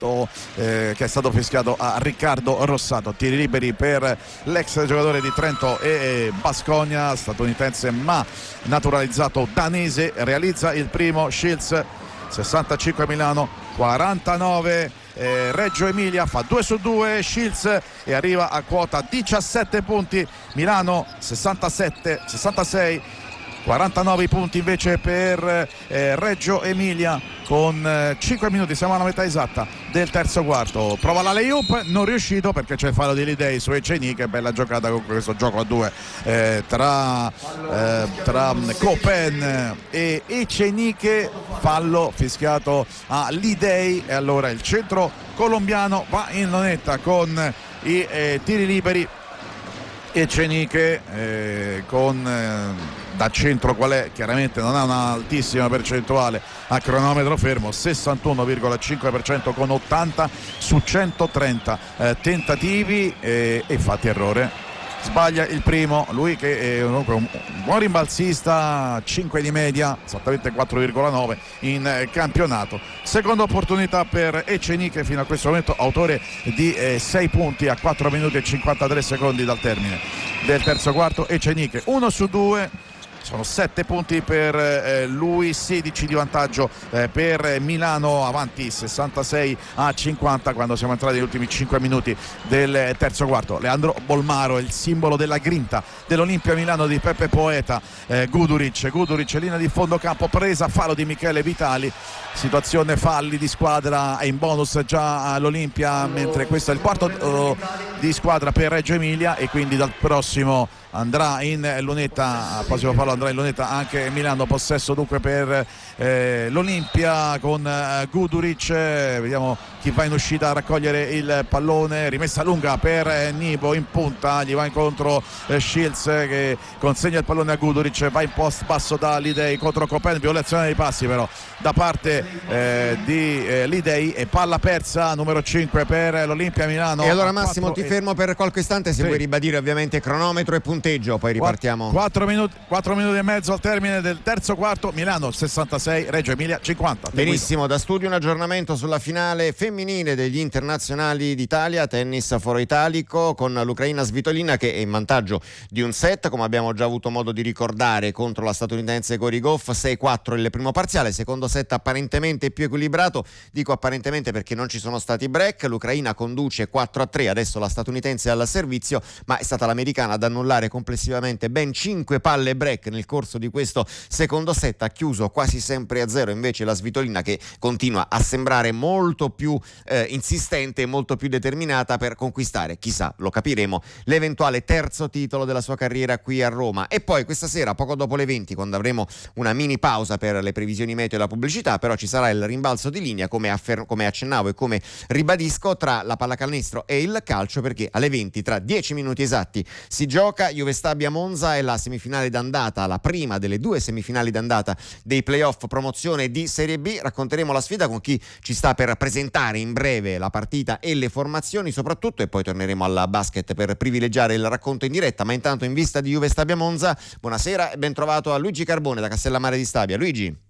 che è stato fischiato a Riccardo Rossato. Tiri liberi per l'ex giocatore di Trento e Baskonia, statunitense ma naturalizzato danese. Realizza il primo Shields, 65 Milano, 49 Reggio Emilia, fa 2-2 Shields e arriva a quota 17 punti. Milano 66, 49 punti invece per Reggio Emilia con 5 minuti, siamo alla metà esatta del terzo quarto. Prova la lay-up, non riuscito perché c'è il fallo di Lidei su Eceniche. Bella giocata con questo gioco a due tra Copen e Eceniche, fallo fischiato a Lidei e allora il centro colombiano va in lunetta con i tiri liberi. Eceniche da centro qual è? Chiaramente non ha un'altissima percentuale a cronometro fermo, 61,5% con 80 su 130 tentativi e fatti errore. Sbaglia il primo, lui che è un buon rimbalzista, 5 di media, esattamente 4,9 in campionato. Seconda opportunità per Eceniche, fino a questo momento autore di 6 punti a 4 minuti e 53 secondi dal termine del terzo quarto. Eceniche 1 su 2. Sono 7 punti per lui, 16 di vantaggio per Milano, avanti 66 a 50 quando siamo entrati negli ultimi 5 minuti del terzo quarto. Leandro Bolmaro, il simbolo della grinta dell'Olimpia Milano di Peppe Poeta. Guduric, linea di fondo campo presa, fallo di Michele Vitali, situazione falli di squadra e in bonus già all'Olimpia, mentre questo è il quarto di squadra per Reggio Emilia e quindi dal prossimo andrà in lunetta, prossimo fallo andrà in lunetta anche Milano. Possesso dunque per l'Olimpia con Guduric, vediamo chi va in uscita a raccogliere il pallone, rimessa lunga per Nibo in punta, gli va incontro Shields che consegna il pallone a Guduric, va in post basso da Lidei contro Copen, violazione dei passi però da parte di Lidei e palla persa numero 5 per l'Olimpia Milano. E allora Massimo ti fermo per qualche istante se vuoi ribadire ovviamente cronometro e punteggio, poi ripartiamo. 4 minuti e mezzo al termine del terzo quarto, Milano 66, Reggio Emilia 50. Benissimo, da studio un aggiornamento sulla finale femminile degli internazionali d'Italia, tennis foro italico, con l'Ucraina Svitolina che è in vantaggio di un set, come abbiamo già avuto modo di ricordare, contro la statunitense Cory Goff, 6-4 il primo parziale, secondo set apparentemente più equilibrato, dico apparentemente perché non ci sono stati break, l'Ucraina conduce 4-3, adesso la statunitense è al servizio, ma è stata l'americana ad annullare complessivamente ben 5 palle break nel corso di questo secondo set, ha chiuso quasi sempre a 0 invece la Svitolina, che continua a sembrare molto più insistente e molto più determinata per conquistare, chissà, lo capiremo, l'eventuale terzo titolo della sua carriera qui a Roma. E poi questa sera, poco dopo le 20, quando avremo una mini pausa per le previsioni meteo e la pubblicità, però ci sarà il rimbalzo di linea, come accennavo e come ribadisco, tra la pallacanestro e il calcio, perché alle 20, tra 10 minuti esatti, si gioca Juve Stabia Monza e la semifinale d'andata, la prima delle due semifinali d'andata dei playoff promozione di Serie B. Racconteremo la sfida con chi ci sta per presentare in breve la partita e le formazioni soprattutto, e poi torneremo alla basket per privilegiare il racconto in diretta. Ma intanto, in vista di Juve Stabia Monza, buonasera e ben trovato a Luigi Carbone da Castellammare di Stabia. Luigi.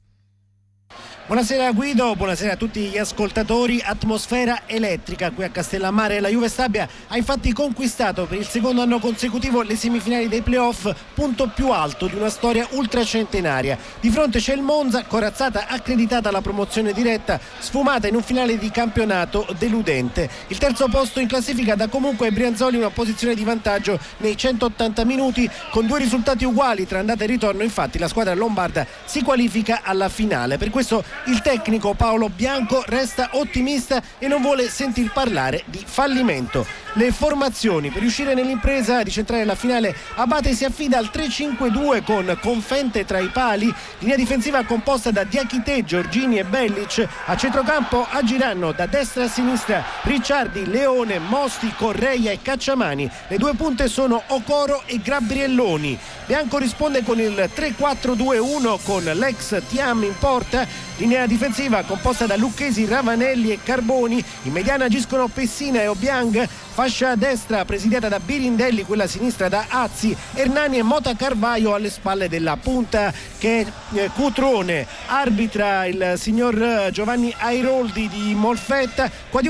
Buonasera Guido, buonasera a tutti gli ascoltatori. Atmosfera elettrica qui a Castellammare. La Juve Stabia ha infatti conquistato per il secondo anno consecutivo le semifinali dei playoff, punto più alto di una storia ultracentenaria. Di fronte c'è il Monza, corazzata accreditata alla promozione diretta, sfumata in un finale di campionato deludente. Il terzo posto in classifica dà comunque ai Brianzoli una posizione di vantaggio nei 180 minuti, con due risultati uguali tra andata e ritorno. Infatti la squadra lombarda si qualifica alla finale. Per questo il tecnico Paolo Bianco resta ottimista e non vuole sentir parlare di fallimento. Le formazioni per riuscire nell'impresa di centrare la finale: Abate si affida al 3-5-2 con Confente tra i pali, linea difensiva composta da Diachité, Giorgini e Bellic. A centrocampo agiranno da destra a sinistra Ricciardi, Leone, Mosti, Correia e Cacciamani. Le due punte sono Okoro e Gabrielloni. Bianco risponde con il 3-4-2-1 con l'ex Thiam in porta, linea difensiva composta da Lucchesi, Ravanelli e Carboni. In mediana agiscono Pessina e Obiang. fascia destra presidiata da Birindelli, quella sinistra da Azzi, Hernani e Mota Carvaio alle spalle della punta che è Cutrone. Arbitra il signor Giovanni Airoldi di Molfetta.